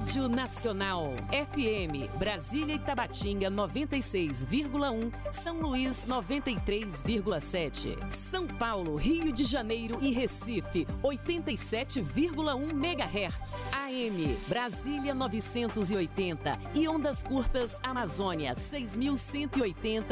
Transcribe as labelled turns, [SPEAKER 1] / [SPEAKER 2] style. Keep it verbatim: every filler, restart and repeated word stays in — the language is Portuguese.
[SPEAKER 1] Rádio Nacional. F M, Brasília e Tabatinga noventa e seis vírgula um, São Luís noventa e três vírgula sete. São Paulo, Rio de Janeiro e Recife oitenta e sete vírgula um megahertz. A M, Brasília novecentos e oitenta e ondas curtas Amazônia seis mil cento e oitenta